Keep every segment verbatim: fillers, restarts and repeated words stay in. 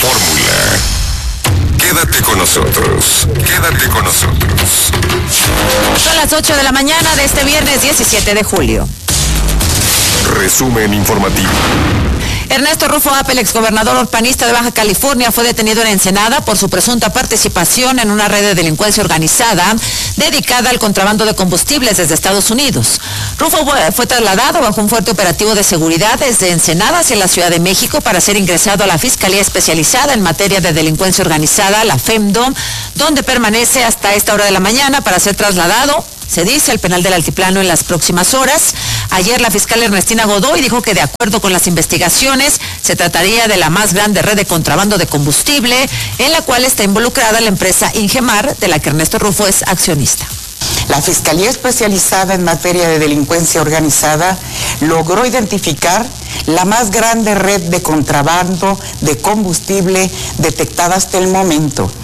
Fórmula. Quédate con nosotros. Quédate con nosotros. Son las ocho de la mañana de este viernes diecisiete de julio. Resumen informativo. Ernesto Rufo Apel, exgobernador panista de Baja California, fue detenido en Ensenada por su presunta participación en una red de delincuencia organizada dedicada al contrabando de combustibles desde Estados Unidos. Rufo fue trasladado bajo un fuerte operativo de seguridad desde Ensenada hacia la Ciudad de México para ser ingresado a la Fiscalía Especializada en Materia de Delincuencia Organizada, la FEMDO, donde permanece hasta esta hora de la mañana para ser trasladado, se dice, al penal del Altiplano en las próximas horas. Ayer la fiscal Ernestina Godoy dijo que de acuerdo con las investigaciones se trataría de la más grande red de contrabando de combustible en la cual está involucrada la empresa Ingemar, de la que Ernesto Rufo es accionista. La Fiscalía Especializada en Materia de Delincuencia Organizada logró identificar la más grande red de contrabando de combustible detectada hasta el momento,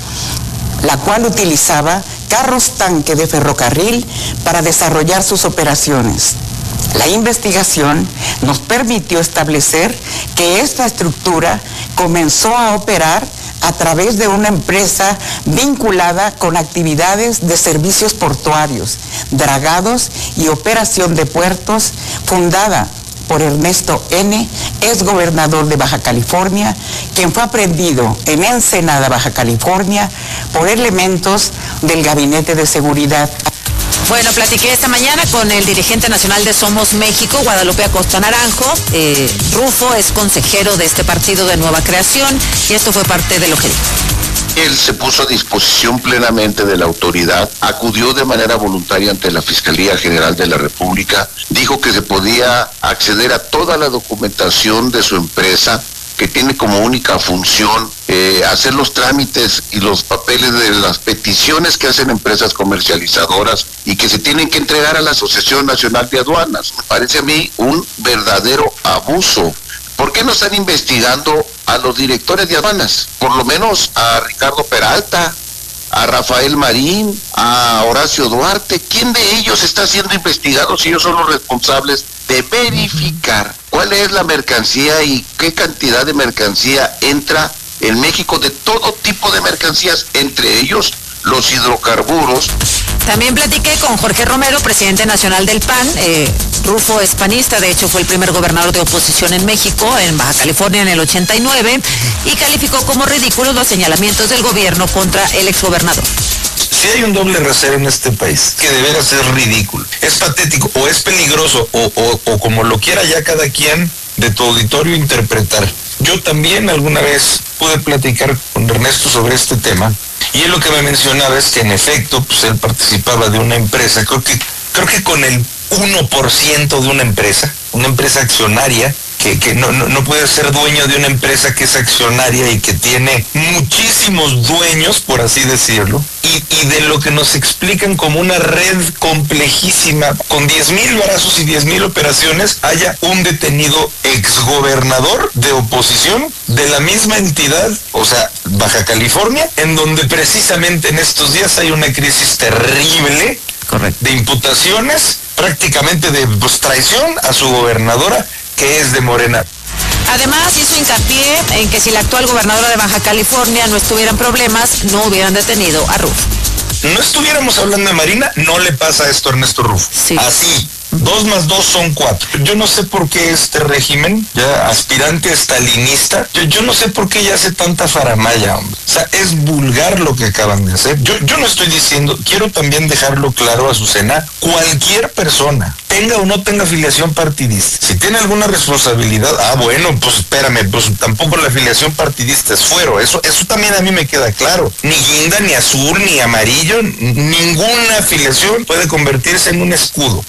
la cual utilizaba carros tanque de ferrocarril para desarrollar sus operaciones. La investigación nos permitió establecer que esta estructura comenzó a operar a través de una empresa vinculada con actividades de servicios portuarios, dragados y operación de puertos, fundada por Ernesto N., exgobernador de Baja California, quien fue aprehendido en Ensenada, Baja California, por elementos del Gabinete de Seguridad. Bueno, platiqué esta mañana con el dirigente nacional de Somos México, Guadalupe Acosta Naranjo. Eh, Rufo es consejero de este partido de nueva creación y esto fue parte de lo que dijo. Él se puso a disposición plenamente de la autoridad, acudió de manera voluntaria ante la Fiscalía General de la República, dijo que se podía acceder a toda la documentación de su empresa, que tiene como única función eh, hacer los trámites y los papeles de las peticiones que hacen empresas comercializadoras y que se tienen que entregar a la Asociación Nacional de Aduanas. Me parece a mí un verdadero abuso. ¿Por qué no están investigando a los directores de aduanas? Por lo menos a Ricardo Peralta, a Rafael Marín, a Horacio Duarte. ¿Quién de ellos está siendo investigado si ellos son los responsables de verificar cuál es la mercancía y qué cantidad de mercancía entra en México, de todo tipo de mercancías, entre ellos los hidrocarburos? También platiqué con Jorge Romero, presidente nacional del P A N. Eh, Rufo es panista, de hecho fue el primer gobernador de oposición en México, en Baja California en el ochenta y nueve, y calificó como ridículos los señalamientos del gobierno contra el exgobernador. Si hay un doble rasero en este país, que de veras es ridículo, es patético, o es peligroso, o, o, o como lo quiera ya cada quien de tu auditorio interpretar. Yo también alguna vez pude platicar con Ernesto sobre este tema, y él lo que me mencionaba es que en efecto, pues él participaba de una empresa, creo que, creo que con el uno por ciento de una empresa, una empresa accionaria, que, que no, no, no puede ser dueño de una empresa que es accionaria y que tiene muchísimos dueños, por así decirlo, y, y de lo que nos explican como una red complejísima, con diez mil brazos y diez mil operaciones, haya un detenido exgobernador de oposición de la misma entidad, o sea, Baja California, en donde precisamente en estos días hay una crisis terrible. Correcto. De imputaciones, prácticamente de pues, traición a su gobernadora, que es de Morena. Además, hizo hincapié en que si la actual gobernadora de Baja California no estuviera en problemas, no hubieran detenido a Rufo. No estuviéramos hablando de Marina, no le pasa esto a Ernesto Rufo. Sí. Así. Dos más dos son cuatro. Yo no sé por qué este régimen, ya aspirante estalinista, yo, yo no sé por qué ya hace tanta faramalla, hombre. O sea, es vulgar lo que acaban de hacer. Yo, yo no estoy diciendo, quiero también dejarlo claro, Azucena, cualquier persona, tenga o no tenga afiliación partidista, si tiene alguna responsabilidad, ah, bueno, pues espérame, pues tampoco la afiliación partidista es fuero. Eso, eso también a mí me queda claro. Ni guinda, ni azul, ni amarillo, ninguna afiliación puede convertirse en un escudo.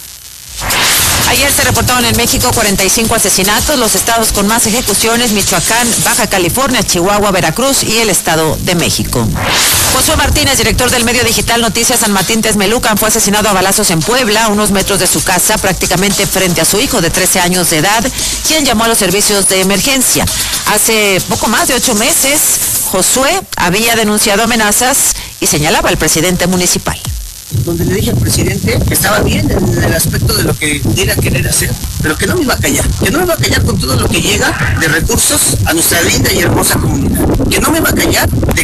Ayer se reportaron en México cuarenta y cinco asesinatos, los estados con más ejecuciones: Michoacán, Baja California, Chihuahua, Veracruz y el Estado de México. Josué Martínez, director del medio digital Noticias San Martín Texmelucan, fue asesinado a balazos en Puebla, a unos metros de su casa, prácticamente frente a su hijo de trece años de edad, quien llamó a los servicios de emergencia. Hace poco más de ocho meses, Josué había denunciado amenazas y señalaba al presidente municipal. Donde le dije al presidente que estaba bien en el aspecto de lo que pudiera querer hacer, pero que no me iba a callar, que no me iba a callar con todo lo que llega de recursos a nuestra linda y hermosa comunidad, que no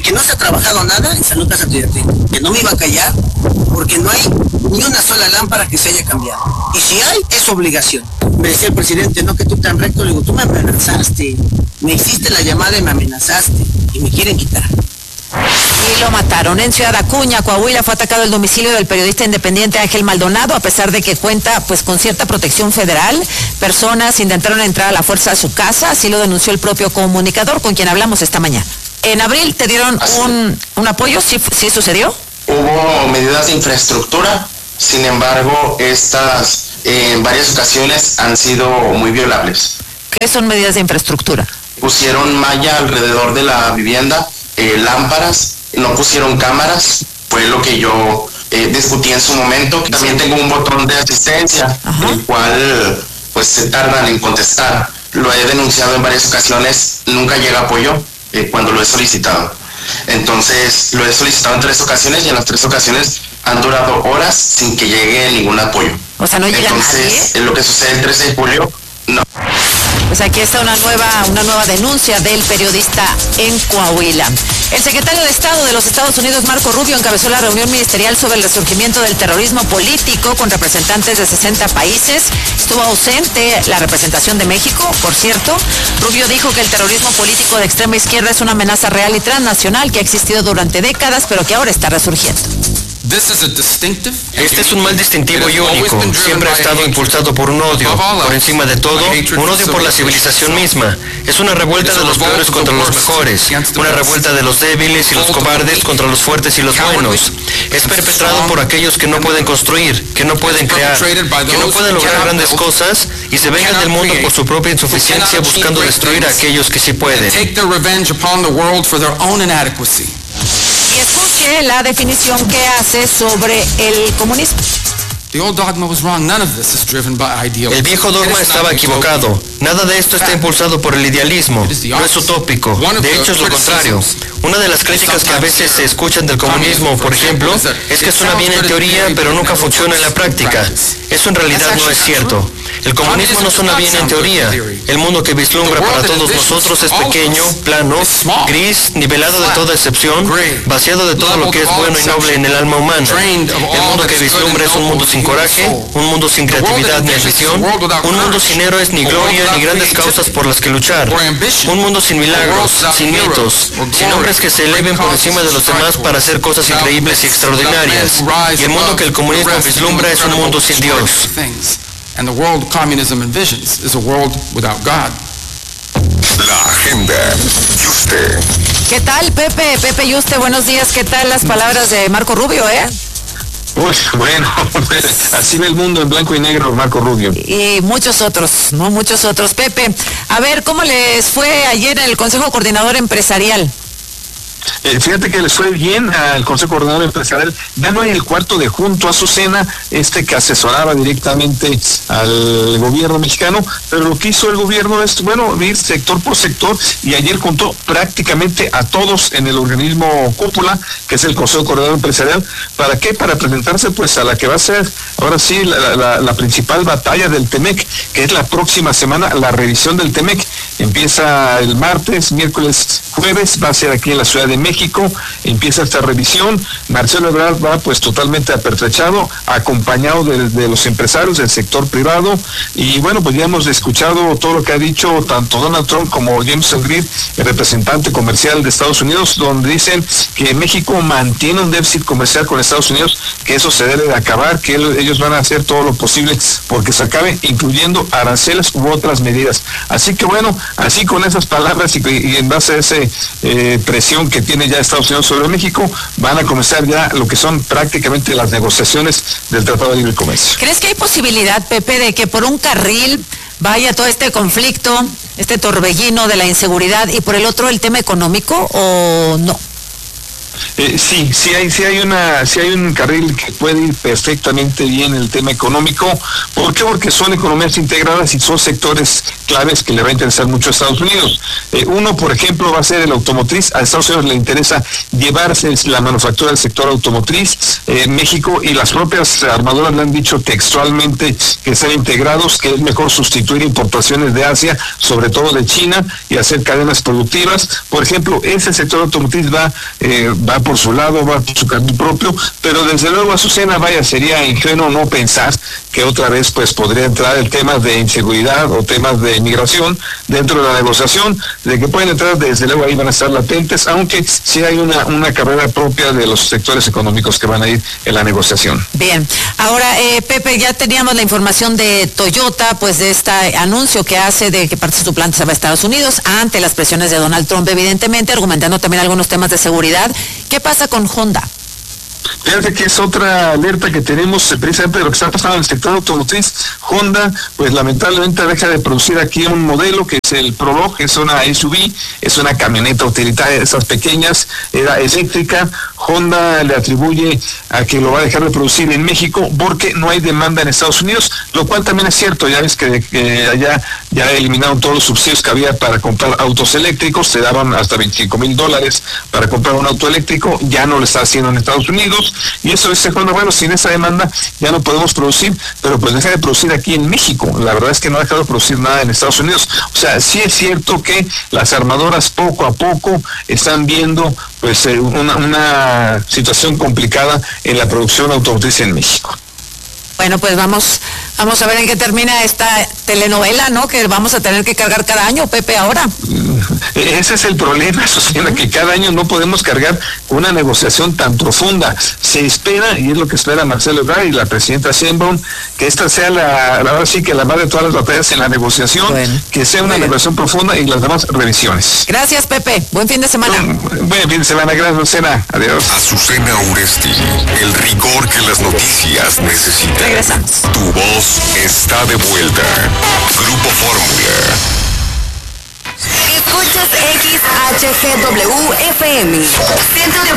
que no se ha trabajado nada en San Lucas Atliatenco, que no me iba a callar, porque no hay ni una sola lámpara que se haya cambiado. Y si hay, es obligación. Me decía el presidente, no que tú tan recto, le digo, tú me amenazaste, me hiciste la llamada y me amenazaste, y me quieren quitar. Y lo mataron. En Ciudad Acuña, Coahuila, fue atacado el domicilio del periodista independiente Ángel Maldonado, a pesar de que cuenta pues con cierta protección federal. Personas intentaron entrar a la fuerza a su casa, así lo denunció el propio comunicador con quien hablamos esta mañana. En abril te dieron un, un apoyo, ¿sí, sí sucedió? Hubo medidas de infraestructura, sin embargo, estas eh, en varias ocasiones han sido muy violables. ¿Qué son medidas de infraestructura? Pusieron malla alrededor de la vivienda, eh, lámparas, no pusieron cámaras, fue lo que yo eh, discutí en su momento. También tengo un botón de asistencia, Ajá. el cual pues se tardan en contestar. Lo he denunciado en varias ocasiones, nunca llega apoyo eh, cuando lo he solicitado. Entonces lo he solicitado en tres ocasiones y en las tres ocasiones han durado horas sin que llegue ningún apoyo. O sea, no llega Entonces, nadie. Lo que sucede el trece de julio, no. Pues aquí está una nueva, una nueva denuncia del periodista en Coahuila. El secretario de Estado de los Estados Unidos, Marco Rubio, encabezó la reunión ministerial sobre el resurgimiento del terrorismo político con representantes de sesenta países. Estuvo ausente la representación de México, por cierto. Rubio dijo que el terrorismo político de extrema izquierda es una amenaza real y transnacional que ha existido durante décadas, pero que ahora está resurgiendo. Este es un mal distintivo y único. Siempre ha estado impulsado por un odio. Por encima de todo, un odio por la civilización misma. Es una revuelta de los peores contra los mejores. Una revuelta de los débiles y los cobardes contra los fuertes y los buenos. Es perpetrado por aquellos que no pueden construir, que no pueden crear, que no pueden lograr grandes cosas y se vengan del mundo por su propia insuficiencia buscando destruir a aquellos que sí pueden. Y escuche la definición que hace sobre el comunismo. El viejo dogma estaba equivocado. Nada de esto está impulsado por el idealismo. No es utópico. De hecho, es lo contrario. Una de las críticas que a veces se escuchan del comunismo, por ejemplo, es que suena bien en teoría, pero nunca funciona en la práctica. Eso en realidad no es cierto. El comunismo no suena bien en teoría. El mundo que vislumbra para todos nosotros es pequeño, plano, gris, nivelado de toda excepción, vaciado de todo lo que es bueno y noble en el alma humana. El mundo que vislumbra es un mundo sin coraje, un mundo sin creatividad ni ambición, un mundo sin héroes ni gloria ni grandes causas por las que luchar, un mundo sin milagros, sin mitos, sin hombres que se eleven por encima de los demás para hacer cosas increíbles y extraordinarias. Y el mundo que el comunismo vislumbra es un mundo sin Dios. And the world communism envisions is a world without God. La agenda. Yuste. ¿Qué tal, Pepe? Pepe Yuste, buenos días. ¿Qué tal las palabras de Marco Rubio, eh? Uy, bueno, así ve el mundo en blanco y negro, Marco Rubio. Y muchos otros, ¿no? Muchos otros. Pepe, a ver, ¿cómo les fue ayer en el Consejo Coordinador Empresarial? Eh, fíjate que les fue bien al Consejo Coordinador Empresarial. Ya no hay el cuarto de junto a Azucena, este que asesoraba directamente al gobierno mexicano, pero lo que hizo el gobierno es, bueno, ir sector por sector, y ayer contó prácticamente a todos en el organismo cúpula, que es el Consejo Coordinador Empresarial. ¿Para qué? Para presentarse pues a la que va a ser, ahora sí, la, la, la principal batalla del Temec, que es la próxima semana, la revisión del Temec. Empieza el martes, miércoles, jueves, va a ser aquí en la Ciudad de México, empieza esta revisión. Marcelo Ebrard va pues totalmente apertrechado, acompañado de, de los empresarios del sector privado, y bueno, pues ya hemos escuchado todo lo que ha dicho tanto Donald Trump como Jameson Green, el representante comercial de Estados Unidos, donde dicen que México mantiene un déficit comercial con Estados Unidos, que eso se debe de acabar, que ellos van a hacer todo lo posible porque se acabe, incluyendo aranceles u otras medidas. Así que bueno, así con esas palabras y, y en base a esa eh, presión que tiene ya Estados Unidos sobre México, van a comenzar ya lo que son prácticamente las negociaciones del Tratado de Libre Comercio. ¿Crees que hay posibilidad, Pepe, de que por un carril vaya todo este conflicto, este torbellino de la inseguridad, y por el otro el tema económico, o no? Eh, sí, sí hay, sí hay una, sí hay un carril que puede ir perfectamente bien el tema económico. ¿Por qué? Porque son economías integradas y son sectores claves que le va a interesar mucho a Estados Unidos. Eh, uno, por ejemplo, va a ser el automotriz. A Estados Unidos le interesa llevarse la manufactura del sector automotriz. Eh, México y las propias armadoras le han dicho textualmente que están integrados, que es mejor sustituir importaciones de Asia, sobre todo de China, y hacer cadenas productivas. Por ejemplo, ese sector automotriz va, eh, va por su lado, va por su carril propio, pero desde luego, Azucena, vaya, sería ingenuo no pensar que otra vez pues podría entrar el tema de inseguridad o temas de migración dentro de la negociación, de que pueden entrar, desde luego ahí van a estar latentes, aunque sí hay una, una carrera propia de los sectores económicos que van a ir en la negociación. Bien, ahora eh, Pepe, ya teníamos la información de Toyota, pues de este anuncio que hace de que parte de su planta se va a Estados Unidos ante las presiones de Donald Trump, evidentemente, argumentando también algunos temas de seguridad. ¿Qué pasa con Honda? Fíjate que es otra alerta que tenemos precisamente de lo que está pasando en el sector automotriz. Honda, pues lamentablemente deja de producir aquí un modelo que es el Prologue, es una S U V, es una camioneta utilitaria de esas pequeñas, era eléctrica. Honda le atribuye a que lo va a dejar de producir en México porque no hay demanda en Estados Unidos, lo cual también es cierto. Ya ves que, que allá ya eliminaron todos los subsidios que había para comprar autos eléctricos, se daban hasta veinticinco mil dólares para comprar un auto eléctrico, ya no lo está haciendo en Estados Unidos, y eso dice Honda, bueno, sin esa demanda ya no podemos producir, pero pues deja de producir aquí en México. La verdad es que no ha dejado de producir nada en Estados Unidos. O sea, sí es cierto que las armadoras poco a poco están viendo pues eh, una, una situación complicada en la producción automotriz en México. Bueno, pues vamos, vamos a ver en qué termina esta telenovela, ¿no? Que vamos a tener que cargar cada año, Pepe, ahora. Ese es el problema, Susana, que cada año no podemos cargar una negociación tan profunda. Se espera, y es lo que espera Marcelo Ebrard y la presidenta Sheinbaum, que esta sea la, ahora sí que la madre de todas las batallas en la negociación, bueno, que sea una negociación profunda y las demás revisiones. Gracias, Pepe. Buen fin de semana. Buen fin de semana. Gracias, Azucena. Adiós. Azucena Uresti, el rigor que las noticias necesitan. Regresamos. Tu voz está de vuelta. Grupo Fórmula. Escuchas X H G W F M, Centro de